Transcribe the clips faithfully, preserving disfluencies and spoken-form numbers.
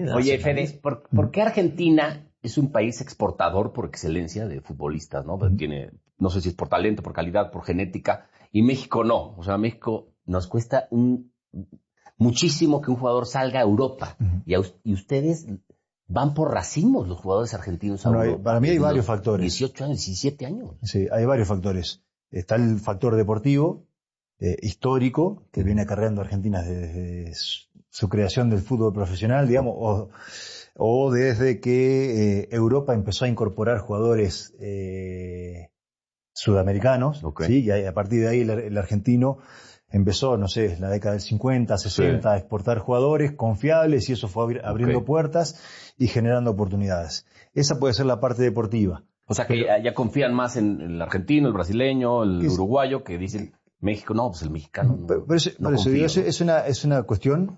Oye, Fede, ¿por, ¿por qué Argentina es un país exportador por excelencia de futbolistas, ¿no? Uh-huh. Tiene, no sé si es por talento, por calidad, por genética, y México no. O sea, México nos cuesta un muchísimo que un jugador salga a Europa. Uh-huh. Y, a, y ustedes van por racimos los jugadores argentinos a bueno, Europa. Hay, para mí hay varios factores. dieciocho años, diecisiete años. Sí, hay varios factores. Está el factor deportivo, eh, histórico, que viene acarreando a Argentina desde su, su creación del fútbol profesional, digamos, o, o desde que eh, Europa empezó a incorporar jugadores eh, sudamericanos, okay. ¿Sí? Y a partir de ahí el, el argentino empezó, no sé, en la década del cincuenta, sesenta, sí. a exportar jugadores confiables y eso fue abri- abriendo okay. puertas y generando oportunidades. Esa puede ser la parte deportiva. O sea, que Pero, ya confían más en el argentino, el brasileño, el es, uruguayo, que dicen México, no, pues el mexicano no. Pero, pero eso, no confía, digo, ¿no? es, una, es una cuestión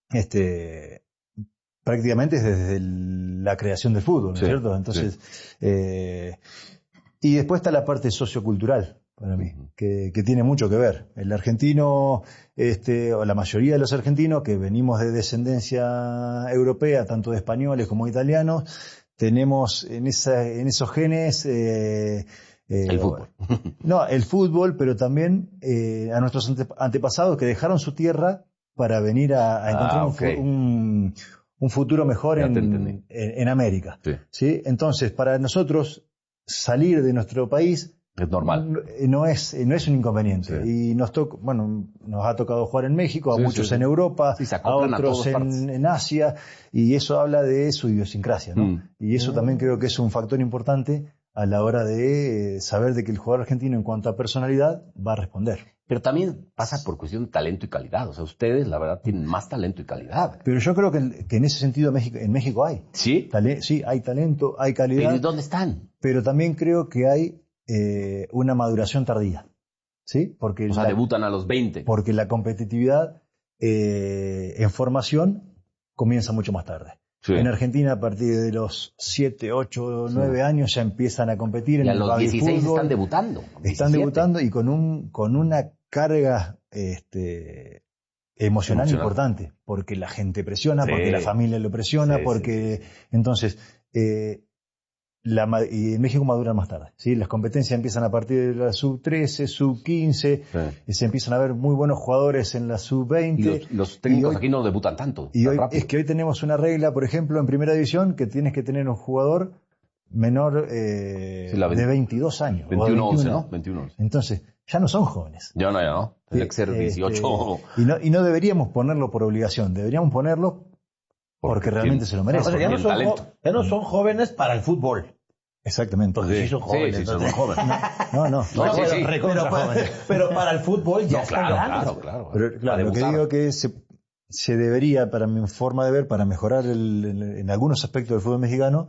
este, prácticamente desde el, la creación del fútbol, ¿no es sí, cierto? Entonces, sí. eh, y después está la parte sociocultural. Para mí, que, que tiene mucho que ver. El argentino, este, o la mayoría de los argentinos que venimos de descendencia europea, tanto de españoles como de italianos, tenemos en esa, en esos genes, eh, eh, el fútbol. No, el fútbol, pero también, eh, a nuestros ante, antepasados que dejaron su tierra para venir a, a encontrar ah, okay. un, un, un futuro mejor en, en, en América. Sí. ¿Sí? Entonces, para nosotros, salir de nuestro país, es normal. No, no es, no es un inconveniente. Sí. Y nos toca, bueno, nos ha tocado jugar en México, a sí, muchos sí, en Europa, sí, a otros a en, en Asia, y eso habla de su idiosincrasia, ¿no? Mm. Y eso mm. también creo que es un factor importante a la hora de saber de que el jugador argentino en cuanto a personalidad va a responder. Pero también pasa por cuestión de talento y calidad. O sea, ustedes, la verdad, tienen más talento y calidad. Pero yo creo que, que en ese sentido México, en México hay. ¿Sí? Tale, sí, hay talento, hay calidad. ¿Pero dónde están? Pero también creo que hay Eh, una maduración tardía, ¿sí? Porque o sea, la, debutan a los veinte. Porque la competitividad eh, en formación comienza mucho más tarde. Sí. En Argentina, a partir de los siete, ocho, nueve sí. años ya empiezan a competir y en a el los dieciséis fútbol. Están debutando. Están diecisiete. Debutando y con un con una carga este, emocional, emocional importante, porque la gente presiona, sí. porque la familia lo presiona, sí, porque sí. entonces eh, La, y en México maduran más tarde, ¿sí? Las competencias empiezan a partir de la sub trece, sub quince, sí. y se empiezan a ver muy buenos jugadores en la sub veinte. Y los, los técnicos y hoy, aquí no debutan tanto. Y hoy, rápido. Es que hoy tenemos una regla, por ejemplo, en primera división, que tienes que tener un jugador menor eh, sí, veinte, de veintidós años. veintiuno once, ¿no? veintiuno once. Entonces, ya no son jóvenes. Ya no, ya no. Tiene que ser dieciocho. Este, y, no, y no deberíamos ponerlo por obligación, deberíamos ponerlo porque, porque realmente se lo merecen. O sea, ya, no son jo- ya no son jóvenes para el fútbol. Exactamente. Porque sí, sí son jóvenes. Sí, sí son jóvenes. No, no. no, no sí, sí. Pero, pero, pero para el fútbol ya no, están claro, grandes. Claro, claro. Pero claro, lo que digo que se, se debería, para mi forma de ver, para mejorar el, el, en algunos aspectos del fútbol mexicano,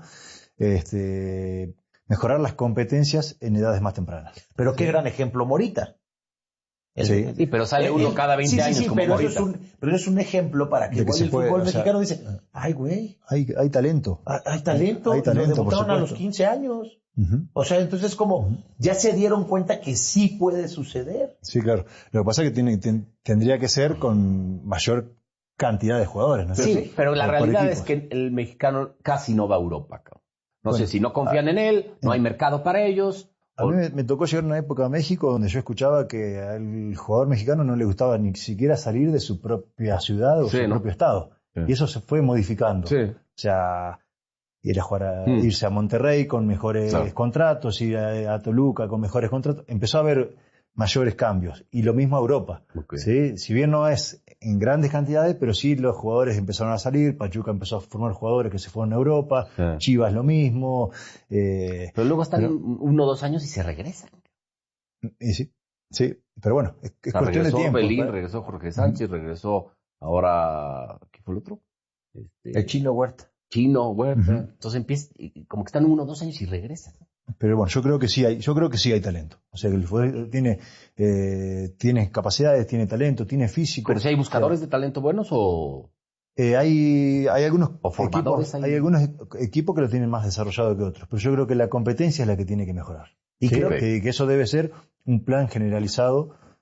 este, mejorar las competencias en edades más tempranas. Pero qué sí. gran ejemplo Morita. El, sí. sí, pero sale uno el, cada veinte sí, años sí, sí, como pero Morita. eso, es un, pero es un ejemplo para que, que igual el puede, fútbol mexicano o sea, dice, ay güey. Hay, hay talento. Hay, hay talento. Hay, hay talento, lo debutaron a los quince años. Uh-huh. O sea, entonces como uh-huh. ya se dieron cuenta que sí puede suceder. Sí, claro. Lo que pasa es que tiene, ten, tendría que ser con mayor cantidad de jugadores, ¿no? Sí, sí, pero la por realidad por es que el mexicano casi no va a Europa. Cabrón. No bueno, sé, si no confían ah, en él, no eh. hay mercado para ellos. A mí me, me tocó llegar a una época a México donde yo escuchaba que al jugador mexicano no le gustaba ni siquiera salir de su propia ciudad o sí, su ¿no? propio estado. Sí. Y eso se fue modificando. Sí. O sea, ir a jugar a, mm. irse a Monterrey con mejores claro. contratos, ir a, a Toluca con mejores contratos. Empezó a haber mayores cambios. Y lo mismo a Europa. Okay. ¿Sí? Si bien no es en grandes cantidades, pero sí los jugadores empezaron a salir. Pachuca empezó a formar jugadores que se fueron a Europa. Sí. Chivas lo mismo. Eh, pero luego están pero, uno o dos años y se regresan. Y sí, sí. Pero bueno, es, es o sea, cuestión de tiempo. Belín, ¿no? Regresó Jorge Sánchez, uh-huh. regresó ahora... ¿Qué fue el otro? Este, el Chino Huerta. Chino Huerta. Uh-huh. Entonces empieza, como que están uno o dos años y regresan. Pero bueno, yo creo que sí hay, yo creo que sí hay talento. O sea, que el fútbol tiene, eh, tiene capacidades, tiene talento, tiene físico. Pero si hay buscadores o sea, de talento buenos o eh, hay, hay algunos o formadores equipos, hay... hay algunos equipos que lo tienen más desarrollado que otros. Pero yo creo que la competencia es la que tiene que mejorar. Y sí, creo okay. que, que eso debe ser un plan generalizado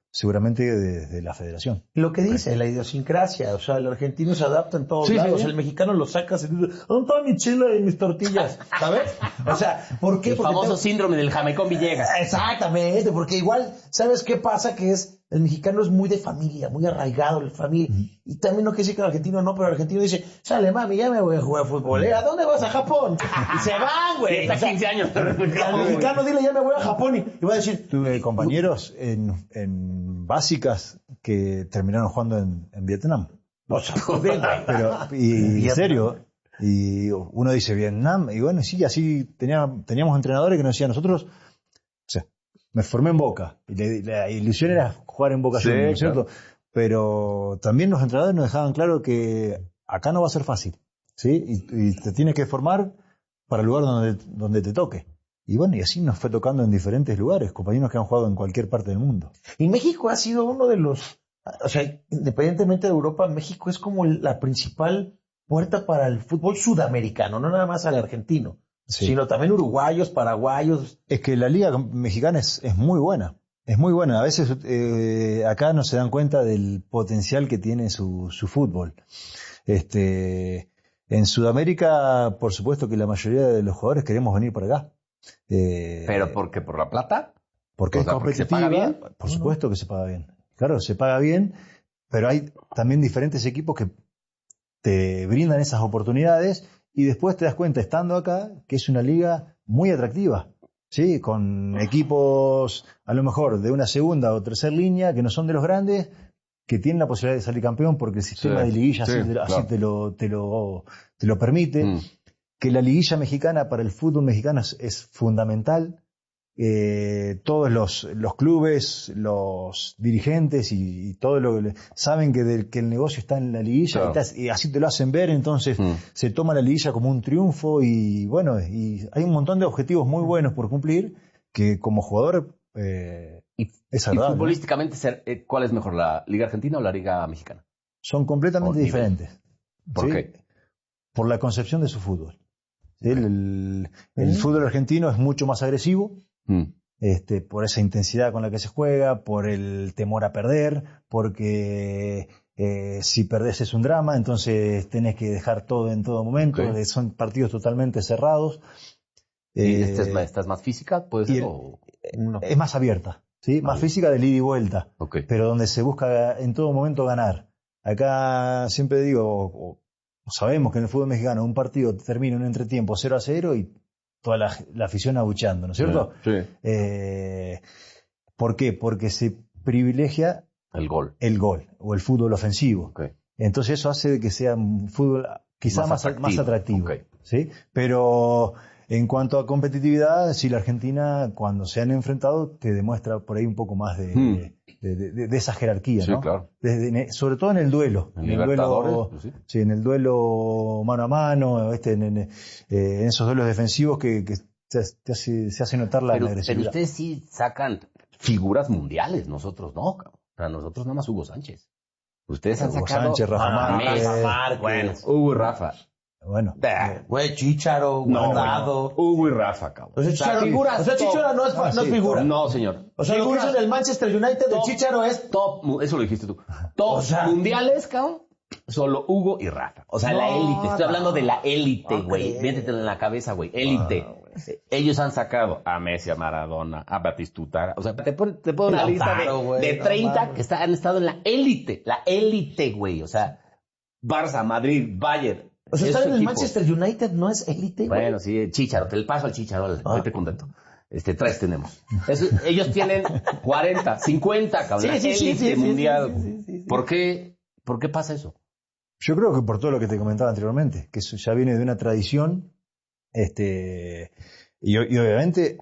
seguramente desde la federación. Lo que dice, la idiosincrasia, o sea, el argentino se adapta en todos sí, lados, sí. El mexicano lo sacas y dice, ¿dónde está mi chela y mis tortillas? ¿Sabes? O sea, ¿por qué? El Porque famoso tengo... síndrome del Jamecón Villegas. Exactamente, porque igual, ¿sabes qué pasa? Que es, el mexicano es muy de familia, muy arraigado en la familia, uh-huh. Y también no quiere decir que el argentino no, pero el argentino dice, sale mami, ya me voy a jugar fútbol, ¿eh? ¿A dónde vas? A Japón. Y se van, güey. Está o sea, quince años. Al mexicano dile, ya me voy a Japón, y, y va a decir... Tuve compañeros en, en básicas que terminaron jugando en, en Vietnam. O sea, pues bien, güey. Pero, y, en serio, y uno dice Vietnam, y bueno, sí, así tenía, teníamos entrenadores que nos decían, nosotros, o sea, me formé en Boca, y la, la ilusión era jugar en Boca, sí, ¿no es cierto? Claro. Pero también los entrenadores nos dejaban claro que acá no va a ser fácil, ¿sí? Y, y te tienes que formar para el lugar donde, donde te toque. Y bueno, y así nos fue tocando en diferentes lugares, compañeros que han jugado en cualquier parte del mundo. Y México ha sido uno de los, o sea, independientemente de Europa, México es como la principal puerta para el fútbol sudamericano, no nada más al argentino, sí. Sino también uruguayos, paraguayos. Es que la liga mexicana es, es muy buena, es muy buena. A veces eh, acá no se dan cuenta del potencial que tiene su, su fútbol. Este, en Sudamérica, por supuesto que la mayoría de los jugadores queremos venir para acá. Eh, ¿Pero por qué? ¿Por la plata? Porque o sea, es competitiva. ¿Se paga bien? Por supuesto que se paga bien. Claro, se paga bien, pero hay también diferentes equipos que te brindan esas oportunidades y después te das cuenta, estando acá, que es una liga muy atractiva, ¿sí? Con equipos, a lo mejor, de una segunda o tercera línea, que no son de los grandes, que tienen la posibilidad de salir campeón porque el sistema sí, de liguilla sí, así, claro. así te, lo, te, lo, te lo permite. Mm. Que la liguilla mexicana para el fútbol mexicano es, es fundamental. Eh, todos los, los clubes, los dirigentes y, y todo lo que saben que, de, que el negocio está en la liguilla, claro. y, te, y así te lo hacen ver, entonces mm. se toma la liguilla como un triunfo y bueno, y hay un montón de objetivos muy buenos por cumplir que como jugador eh, y, es agradable. Y futbolísticamente, ¿no? ¿Cuál es mejor, la Liga Argentina o la Liga Mexicana? Son completamente diferentes. ¿Por ¿sí? qué? Por la concepción de su fútbol. ¿sí? El, el, el fútbol argentino es mucho más agresivo. Mm. Este, por esa intensidad con la que se juega, por el temor a perder, porque eh, si perdés es un drama, entonces tenés que dejar todo en todo momento, okay. Son partidos totalmente cerrados. ¿Y eh, esta, es más, esta es más física? ¿Puede ser? El, o... no. Es más abierta, ¿sí? Más ah, física de ida y vuelta, okay. Pero donde se busca en todo momento ganar. Acá siempre digo, o, o sabemos que en el fútbol mexicano un partido termina en un entretiempo cero a cero y toda la, la afición abucheando, ¿no es cierto? Sí. Eh, ¿Por qué? Porque se privilegia el gol, el gol o el fútbol ofensivo. Okay. Entonces eso hace que sea un fútbol quizá más, más atractivo, más atractivo okay. ¿sí? Pero en cuanto a competitividad, si la Argentina cuando se han enfrentado te demuestra por ahí un poco más de, hmm. de, de, de, de esa jerarquía, sí, ¿no? Claro. Desde, sobre todo en el duelo, en, en el duelo, sí. Sí, en el duelo mano a mano, este, en, en, eh, en esos duelos defensivos que, que te, te hace, se hace notar la, pero, la agresividad. Pero ustedes sí sacan figuras mundiales, nosotros no, cabrón. Para nosotros nada más Hugo Sánchez. Ustedes han Hugo sacado Sánchez, Rafa Márquez, Rafa Márquez. Bueno, Hugo y Rafa. Bueno, güey, Chícharo, Guardado. No, Hugo y Rafa, cabrón. O sea, Chícharo, figuras o sea, Chícharo no es, ah, no es sí, figura. No, señor. O sea, figuras, lo que hizo en el Manchester United top, de Chícharo es top, eso lo dijiste tú. Top o sea, mundiales, cabrón. Solo Hugo y Rafa. O sea, no, la élite. Estoy no, hablando de la élite, güey. Okay. Métetelo en la cabeza, güey. Élite. Ah, ellos han sacado a Messi, a Maradona, a Batistuta. O sea, te pongo te pon una lista de, de treinta no, que está, han estado en la élite. La élite, güey. O sea, Barça, Madrid, Bayern. O sea, estar en el Manchester United no es élite, güey. Bueno, sí, Chícharo. Te le paso al Chícharo. Ah. Estoy contento. Este, tres tenemos. Es, ellos tienen cuarenta, cincuenta, cabrón. Sí, sí, sí, élite sí, mundial. Sí, sí, sí, sí. ¿Por qué, por qué pasa eso? Yo creo que por todo lo que te comentaba anteriormente, que eso ya viene de una tradición, este, y, y obviamente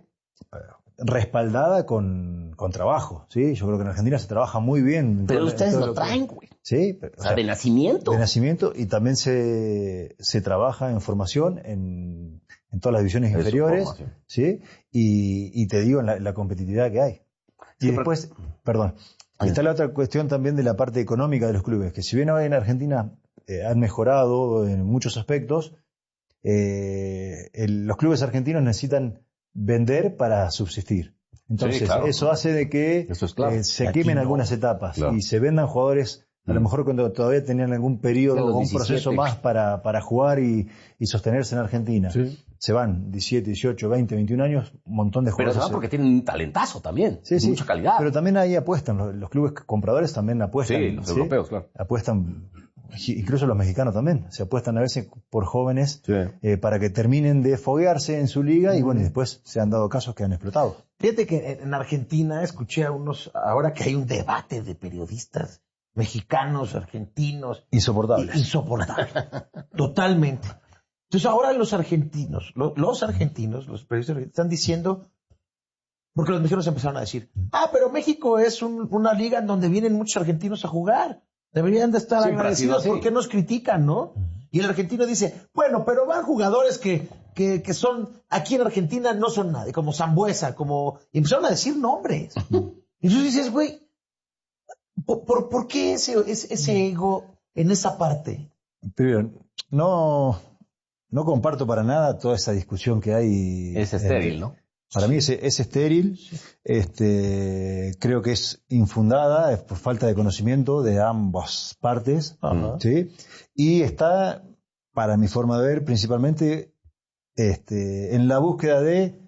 respaldada con, con trabajo, ¿sí? Yo creo que en Argentina se trabaja muy bien. Pero todo, ustedes lo lo traen, güey. Sí. Pero, o, sea, o sea, de nacimiento. De nacimiento, y también se, se trabaja en formación en, en todas las divisiones es inferiores, ¿sí? Y, y te digo, en la, la competitividad que hay. Y sí, después, pero... perdón, sí. Está la otra cuestión también de la parte económica de los clubes, que si bien hoy en Argentina eh, han mejorado en muchos aspectos, eh, el, los clubes argentinos necesitan vender para subsistir. Entonces, sí, claro. eso hace de que eso es claro. eh, se quemen no. algunas etapas Claro. y se vendan jugadores, a lo mejor cuando todavía tenían algún periodo o un diecisiete. proceso más para, para jugar y, y sostenerse en Argentina. Sí. Se van diecisiete, dieciocho, veinte, veintiún años, un montón de Pero jugadores. se van porque tienen un talentazo también, sí, sí. mucha calidad. Pero también ahí apuestan, los, los clubes compradores también apuestan. Sí, los ¿sí? europeos, claro. Apuestan, incluso los mexicanos también, se apuestan a veces por jóvenes Sí. eh, para que terminen de foguearse en su liga y bueno, y después se han dado casos que han explotado. Fíjate que en Argentina escuché a unos, ahora que hay un debate de periodistas mexicanos, argentinos. Insoportables. Insoportables. Totalmente. Entonces ahora los argentinos, los, los argentinos, los periodistas argentinos, están diciendo, porque los mexicanos empezaron a decir, ah, pero México es un, una liga en donde vienen muchos argentinos a jugar. Deberían de estar Siempre agradecidos ha sido así. porque nos critican, ¿no? Y el argentino dice, bueno, pero van jugadores que, que, que son, aquí en Argentina no son nadie, como Sambuesa, como, y empezaron a decir nombres. Y tú dices, güey, ¿por, por, ¿por qué ese, ese, ese ego en esa parte? Pero no, no comparto para nada toda esa discusión que hay. Es estéril, ¿no? Para mí es, es estéril, este, creo que es infundada, es por falta de conocimiento de ambas partes, Ajá. ¿sí? Y está, para mi forma de ver, principalmente este, en la búsqueda de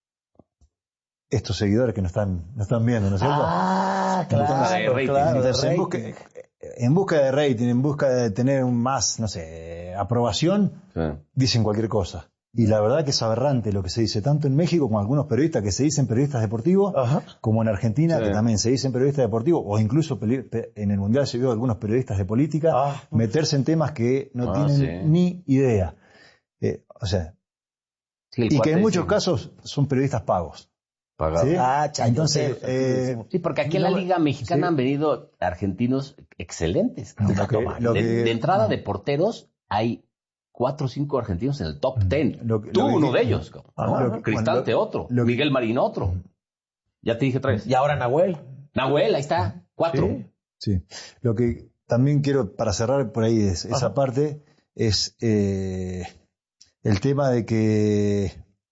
estos seguidores que nos están, nos están viendo, ¿no es cierto? Ah, busca de claro, rating. claro, de Entonces, en, rating. busca, en busca de rating, en busca de tener un más, no sé, aprobación, Sí. dicen cualquier cosa. Y la verdad que es aberrante lo que se dice, tanto en México como algunos periodistas que se dicen periodistas deportivos, Ajá. como en Argentina, Sí. que también se dicen periodistas deportivos, o incluso peli- pe- en el Mundial se vio algunos periodistas de política, Ah. meterse en temas que no Ah, tienen sí. ni idea. Eh, o sea, Sí, el y que cuate en muchos sí, casos son periodistas pagos. pagado. ¿sí? Ah, Entonces, chayoteros, aquí eh, decimos. Sí, porque aquí en la No, Liga Mexicana sí. han venido argentinos excelentes. No, lo que- de, lo que- de entrada no. de porteros hay cuatro o cinco argentinos en el top ten. Lo que- Tú lo que- uno de ellos. ¿no? Ajá. Lo que- Cristante bueno, lo- otro. lo que- Miguel Marín otro. Ya te dije tres. Y ahora Nahuel. Nahuel, ahí está. Cuatro. Sí. Sí. Lo que también quiero, para cerrar por ahí es, esa Ajá. parte, es eh, el tema de que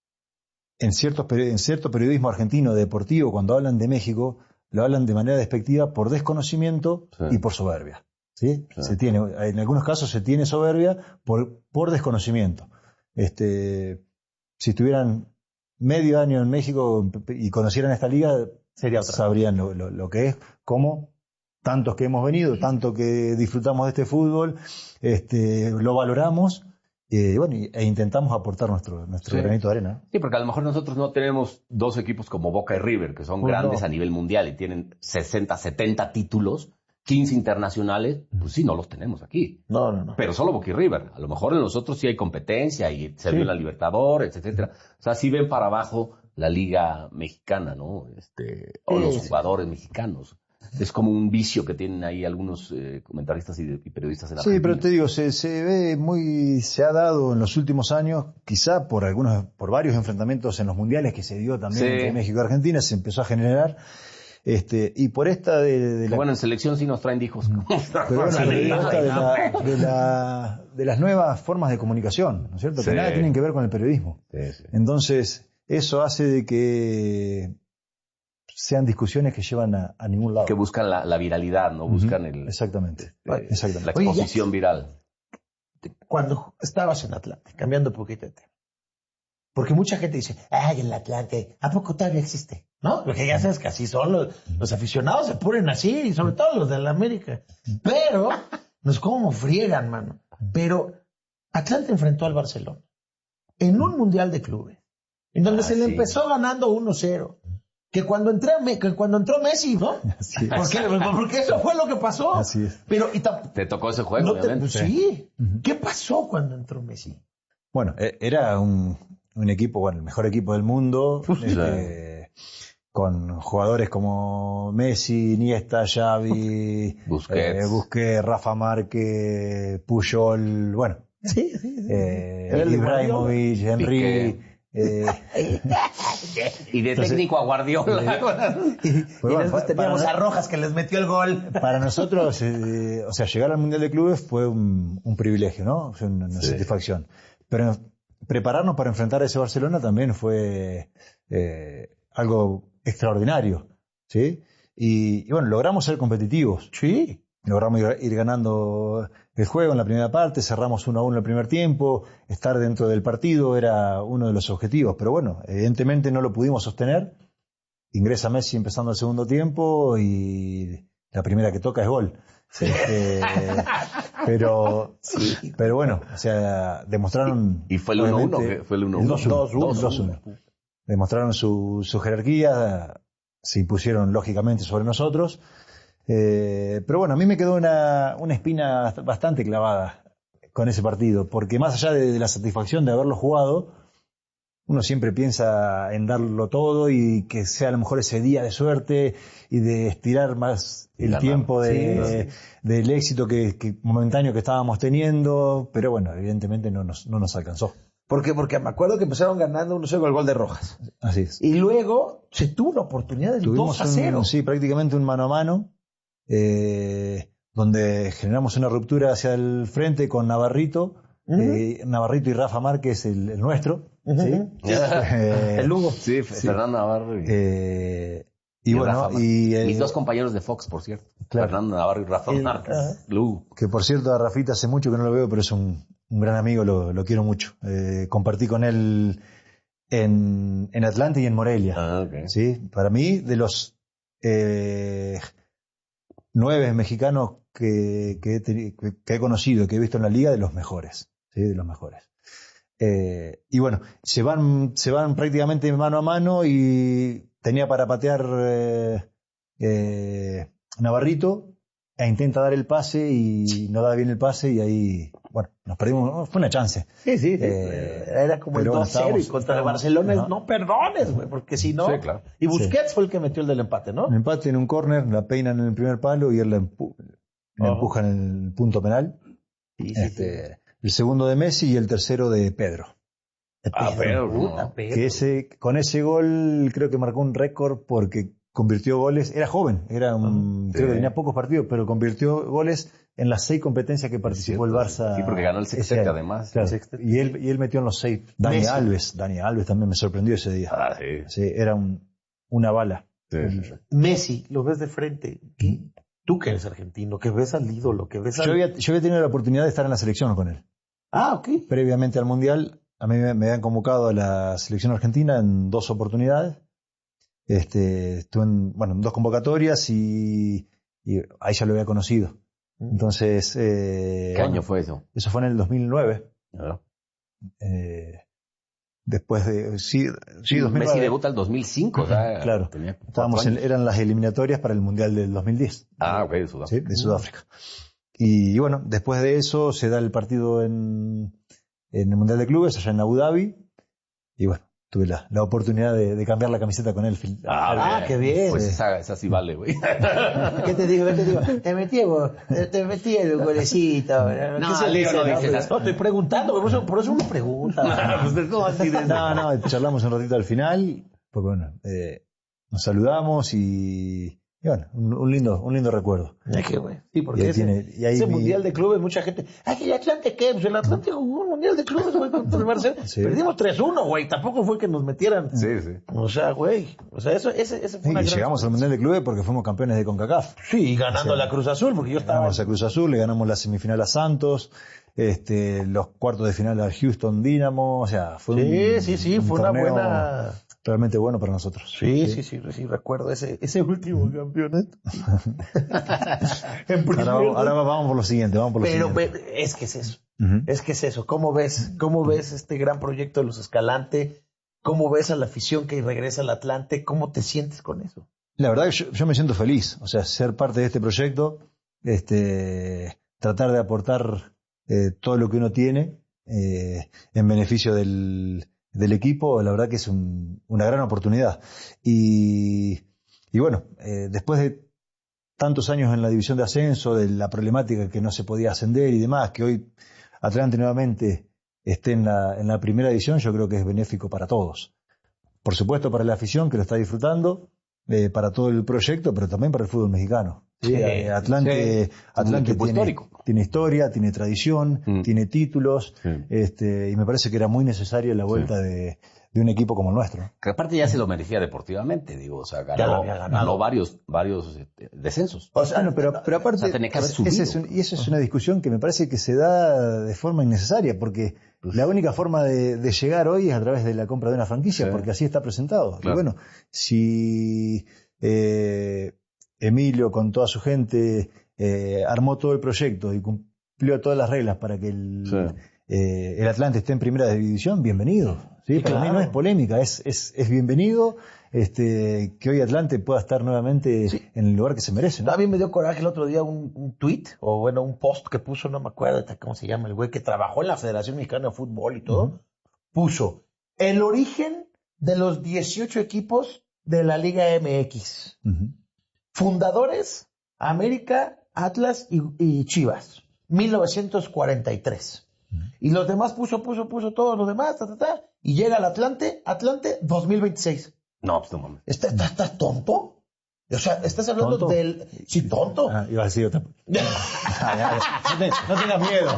en, ciertos, peri- en cierto periodismo argentino deportivo, cuando hablan de México, lo hablan de manera despectiva por desconocimiento Sí. y por soberbia. ¿sí? Sí. Se tiene, en algunos casos se tiene soberbia por, por desconocimiento. Este, si estuvieran medio año en México y conocieran esta liga, Sería otra. sabrían lo, lo, lo que es, cómo tantos que hemos venido, tanto que disfrutamos de este fútbol, este, lo valoramos eh, bueno, y- e intentamos aportar nuestro, nuestro Sí. granito de arena. Sí, porque a lo mejor nosotros no tenemos dos equipos como Boca y River, que son Pues grandes no. a nivel mundial y tienen sesenta, setenta títulos, quince internacionales. Pues sí, no los tenemos aquí. No, no, no. Pero solo Boca y River. A lo mejor en los otros sí hay competencia y se Sí. vio en la Libertadores, etcétera. O sea, sí ven para abajo la liga mexicana, ¿no? Este, o Sí, los sí. jugadores mexicanos. Es como un vicio que tienen ahí algunos eh, comentaristas y, de- y periodistas en Sí, Argentina. pero te digo, se, se ve muy, se ha dado en los últimos años, quizá por algunos, por varios enfrentamientos en los mundiales que se dio también Sí. entre México y Argentina, se empezó a generar, este, y por esta de, de la, Bueno, en selección sí nos traen hijos. pero bueno, Sí, pero digo, esta de, no, la- de, la- de las nuevas formas de comunicación, ¿no es cierto? Sí. Que nada tienen que ver con el periodismo. Sí, sí. Entonces, eso hace de que sean discusiones que llevan a, a ningún lado. Que buscan la, la viralidad, ¿no? Buscan el, Exactamente. eh, Exactamente. la Oye, ya- exposición viral. Cuando estabas en Atlante, cambiando un poquito de tema. Porque mucha gente dice, ay, el Atlante, ¿a poco todavía existe? ¿No? Porque ya sabes que así son los, los aficionados, se ponen así, y sobre todo los de la América. Pero, no es como friegan, mano. Pero Atlante enfrentó al Barcelona en un Mundial de Clubes, en donde Ah, se le sí. empezó ganando uno cero. Que cuando, entré, a Me- que cuando entró Messi, ¿no? Así es. ¿Por qué? Porque eso fue lo que pasó. Así es. Pero, y tam- Te tocó ese juego, no te- obviamente. pues sí. ¿Qué pasó cuando entró Messi? Bueno, e- era un, un equipo, bueno, el mejor equipo del mundo, este, con jugadores como Messi, Iniesta, Xavi, Busquets. eh, Busquets, Rafa Márquez, Puyol, bueno, Sí, sí, sí. eh, Era el de Ibrahimovic, Henry, Piqué. eh, Y de Entonces- técnico a Guardiola. Y, y bueno, después pa- teníamos para- a Rojas que les metió el gol. para nosotros, eh, o sea, llegar al Mundial de Clubes fue un, un privilegio, ¿no? Fue una, una Sí. satisfacción. Pero prepararnos para enfrentar a ese Barcelona también fue eh, algo extraordinario, ¿sí? Y, y bueno, logramos ser competitivos. Sí. Logramos ir, ir ganando el juego en la primera parte, cerramos uno a uno el primer tiempo, estar dentro del partido era uno de los objetivos, pero bueno, evidentemente no lo pudimos sostener. Ingresa Messi empezando el segundo tiempo y la primera que toca es gol. Sí. Eh, pero, sí. pero bueno, o sea, demostraron... Y fue el uno uno, fue el uno uno. dos uno. Demostraron su, su jerarquía, se impusieron lógicamente sobre nosotros. Eh, pero bueno, a mí me quedó una, una espina bastante clavada con ese partido, porque más allá de, de la satisfacción de haberlo jugado, uno siempre piensa en darlo todo y que sea a lo mejor ese día de suerte y de estirar más el ganar. tiempo de, sí, sí. del éxito que, que momentáneo que estábamos teniendo, pero bueno, evidentemente no nos, no nos alcanzó. ¿Por qué? Porque me acuerdo que empezaron ganando uno cero con el gol de Rojas. Así es. Y luego se tuvo la oportunidad del Tuvimos dos a cero. Un, sí, prácticamente un mano a mano. Eh, donde generamos una ruptura hacia el frente con Navarrito, uh-huh. eh, Navarrito y Rafa Márquez, el, el nuestro, uh-huh. ¿sí? eh, el Lugo, sí, sí. Fernando Navarro y, eh, y, y bueno, Rafa, y mis eh, dos compañeros de Fox, por cierto, claro. Fernando Navarro y Rafa el, Márquez, uh-huh. Lugo. Que por cierto a Rafita hace mucho que no lo veo, pero es un, un gran amigo, lo, lo quiero mucho. Eh, compartí con él en, en Atlanta y en Morelia. Ah, okay. ¿Sí? Para mí, de los eh, nueve mexicanos que, que, he, que he conocido, que he visto en la liga, de los mejores, ¿sí? De los mejores. Eh, y bueno, se van, se van prácticamente mano a mano y tenía para patear eh, eh, Navarrito e intenta dar el pase y no da bien el pase y ahí, bueno, nos perdimos, fue una chance. Sí, sí, eh, era como el dos cero y contra el Barcelona no, no perdones, güey, porque si no... Sí, claro. Y Busquets sí. fue el que metió el del empate, ¿no? Un empate en un córner, la peinan en el primer palo y él la, empu- la uh-huh. empuja en el punto penal. Sí, este, sí. El segundo de Messi y el tercero de Pedro. De Pedro, ah, Pedro, puta, no. Pedro. Que ese, con ese gol creo que marcó un récord porque convirtió goles, era joven, era un, uh-huh. creo sí. que tenía pocos partidos, pero convirtió goles en las seis competencias que participó el Barça. Sí, porque ganó el sextete además. Claro. El sextete. Y él, y él metió en los seis. Dani Messi. Alves, Dani Alves también me sorprendió ese día. Ah, sí. Sí, era un, una bala. Sí. Messi, lo ves de frente. ¿Qué? Tú que eres argentino, que ves al ídolo, que ves al... Yo había, yo había tenido la oportunidad de estar en la selección con él. Ah, ok. Previamente al Mundial, a mí me, me habían convocado a la selección argentina en dos oportunidades. Este, estuve en, bueno, en dos convocatorias y, y ahí ya lo había conocido. Entonces, eh, ¿qué año fue eso? Eso fue en el dos mil nueve. Ah. Eh, después de, sí, sí, dos mil nueve. Messi debuta el dos mil cinco, o sea, claro. Estábamos en, eran las eliminatorias para el Mundial del dos mil diez. Ah, ok, de Sudáfrica. Sí, de Sudáfrica. Y, y bueno, después de eso se da el partido en, en el Mundial de Clubes, allá en Abu Dhabi. Y bueno, tuve la, la oportunidad de, de cambiar la camiseta con él. Ah, ah qué bien. Pues esa, esa sí vale, güey. ¿Qué te digo? ¿Qué te digo? Te metí, vos, te metí el golecito. No, se Leo, no, dice, no, no, estoy preguntando, por eso, por eso uno pregunta. No, no, charlamos un ratito al final, porque bueno, eh, nos saludamos y... Y bueno, un, un lindo, un lindo recuerdo. Es que, güey. Sí, porque y ese, tiene, y ahí ese mi... mundial de clubes, mucha gente. Ay, que el Atlante, ¿qué? Pues el Atlante jugó un mundial de clubes, güey, contra el Barcelona. Sí. Perdimos tres uno, güey. Tampoco fue que nos metieran. Sí, sí. O sea, güey. O sea, eso, ese, ese fue sí, una y gran... llegamos al mundial de clubes porque fuimos campeones de CONCACAF. Sí, ganando o sea, la Cruz Azul, porque yo estaba. Ganamos a Cruz Azul, le ganamos la semifinal a Santos, este, los cuartos de final al Houston Dynamo. O sea, fue sí, un. Sí, sí, sí, fue una buena. Realmente bueno para nosotros. Sí, sí, sí, sí, sí recuerdo ese, ese último campeonato. ahora, vamos, ahora vamos por lo siguiente, vamos por lo pero, siguiente. Pero es que es eso, uh-huh. es que es eso. ¿Cómo ves, cómo ves este gran proyecto de los Escalante? ¿Cómo ves a la afición que regresa al Atlante? ¿Cómo te sientes con eso? La verdad que yo, yo me siento feliz, o sea, ser parte de este proyecto, este, tratar de aportar eh, todo lo que uno tiene eh, en beneficio del del equipo, la verdad que es un, una gran oportunidad. Y, y bueno, eh, después de tantos años en la división de ascenso, de la problemática que no se podía ascender y demás, que hoy Atlante nuevamente esté en la, en la primera división, yo creo que es benéfico para todos. Por supuesto para la afición que lo está disfrutando, eh, para todo el proyecto, pero también para el fútbol mexicano. Sí, eh, Atlante, sí. Atlante tiene, tiene historia, tiene tradición, mm. tiene títulos, sí. este, y me parece que era muy necesaria la vuelta sí. de, de un equipo como el nuestro. Que aparte ya se lo merecía deportivamente, digo, o sea, ganó, ganó varios, varios este, descensos. O sea, no, pero, pero aparte, o sea, tenía que haber subido. Es un, y eso es una discusión que me parece que se da de forma innecesaria, porque pues, la única forma de, de llegar hoy es a través de la compra de una franquicia, sí. porque así está presentado. Claro. Y bueno, si eh, Emilio con toda su gente eh, armó todo el proyecto y cumplió todas las reglas para que el, sí. eh, el Atlante esté en primera división, bienvenido. Sí, para claro. mí no es polémica, es, es, es bienvenido este, que hoy Atlante pueda estar nuevamente sí. en el lugar que se merece, ¿no? A mí me dio coraje el otro día un, un tweet, o bueno, un post que puso, no me acuerdo cómo se llama el güey, que trabajó en la Federación Mexicana de Fútbol y todo, uh-huh. puso el origen de los dieciocho equipos de la Liga M X. Uh-huh. Fundadores, América, Atlas y, y Chivas, mil novecientos cuarenta y tres. Y los demás puso, puso, puso todos los demás, ta, ta, ta, y llega al Atlante, Atlante dos mil veintiséis. No, pues no mames. ¿Estás está, está tonto? O sea, estás hablando ¿Tonto? del... Sí, tonto. Ah, iba a decir otra. no, te, no tengas miedo.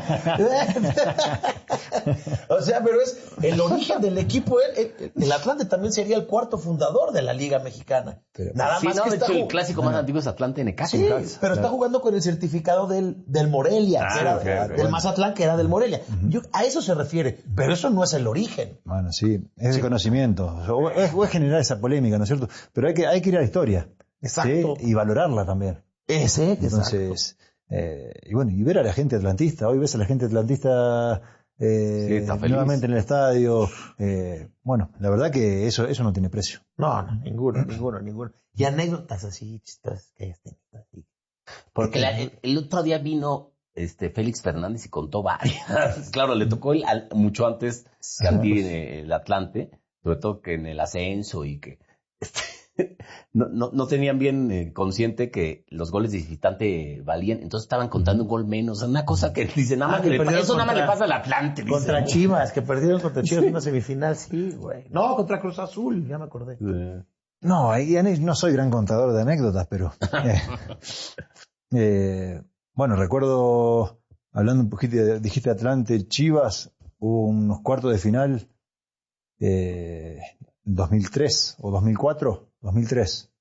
O sea, pero es el origen del equipo. El, el, el Atlante también sería el cuarto fundador de la Liga Mexicana. Pero, Nada sí, más no, que de está hecho, jug... el clásico más no. antiguo es Atlante Necaxa. Sí, pero claro. está jugando con el certificado del, del Morelia, ah, que era, okay, del okay. Mazatlán, que era del Morelia. Uh-huh. Yo, a eso se refiere, pero eso no es el origen. Bueno, sí, es sí. el conocimiento. O es, o es generar esa polémica, ¿no es cierto? Pero hay que, hay que ir a la historia. Exacto. ¿Sí? Y valorarla también. Ese, Entonces, eh, y bueno, y ver a la gente atlantista. Hoy ves a la gente atlantista eh, sí, nuevamente en el estadio. Eh, bueno, la verdad que eso eso no tiene precio. No, no, ninguno, ninguno, ninguno. Y anécdotas así, chistosas que hayas tenido así. Porque la, el, el otro día vino este Félix Fernández y contó varias. Claro, le tocó el, al, mucho antes que a ti el Atlante, sobre todo que en el ascenso y que... Este, No, no, no tenían bien eh, consciente que los goles de visitante valían, entonces estaban contando un gol menos, una cosa que dice nada más ah, que, que le pasa, eso contra, nada más le pasa al Atlante. Contra dice, Chivas, que perdieron contra Chivas en una semifinal, sí, güey. No, contra Cruz Azul, ya me acordé. Sí. No, ahí no soy gran contador de anécdotas, pero eh, eh, bueno, recuerdo, hablando un poquito, de, dijiste Atlante, Chivas, hubo unos cuartos de final eh, dos mil tres o dos mil cuatro. dos mil tres.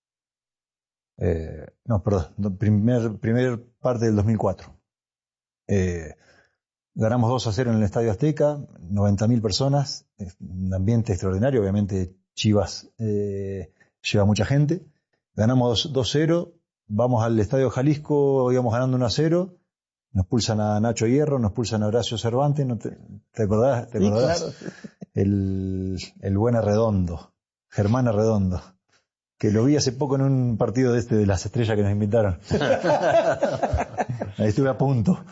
Eh, no, perdón, primer, primer parte del dos mil cuatro. Eh, ganamos dos a cero en el Estadio Azteca, noventa mil personas, un ambiente extraordinario, obviamente Chivas eh, lleva mucha gente. Ganamos dos cero, vamos al Estadio Jalisco, íbamos ganando uno a cero, nos pulsan a Nacho Hierro, nos pulsan a Horacio Cervantes, ¿no te, ¿te acordás? ¿Te acordás? Sí, claro. El, el buen Arredondo. Germán Arredondo, que lo vi hace poco en un partido de este de las estrellas que nos invitaron. Ahí estuve a punto.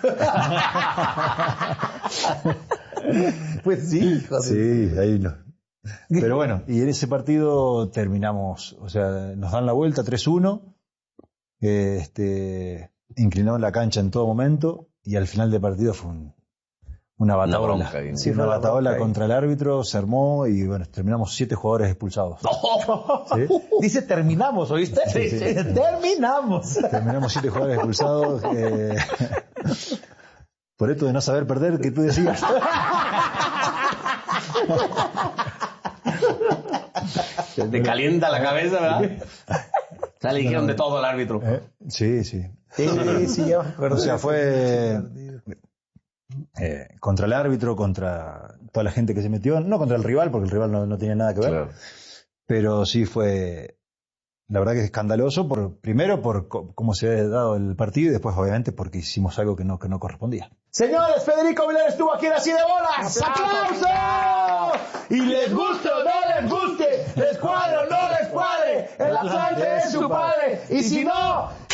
Pues sí, joder. Sí, ahí no. Pero bueno, y en ese partido terminamos, o sea, nos dan la vuelta tres uno, este, inclinado la cancha en todo momento, y al final del partido fue un... Una bataola, una, bronca, sí, una bataola contra el árbitro, se armó y bueno, terminamos siete jugadores expulsados. No. ¿Sí? Dice terminamos, ¿oíste? Sí, sí, sí. Terminamos. Terminamos siete jugadores expulsados. Eh, por esto de no saber perder, que tú decías. Te calienta la cabeza, ¿verdad? O sea, le dijeron no, de todo al árbitro. Eh, sí, sí. Sí, sí, sí, ya me acuerdo. O sea, fue... Eh, contra el árbitro, contra toda la gente que se metió, no contra el rival, porque el rival no, no tenía nada que ver, claro. Pero sí fue, la verdad que es escandaloso, por, primero por co- cómo se ha dado el partido y después obviamente porque hicimos algo que no, que no correspondía. Señores, Federico Vilar estuvo aquí en Así de Bolas. ¡Aplausos! Y les guste o no les guste, les cuadre o no les cuadre, el Atlante es su padre, y si no...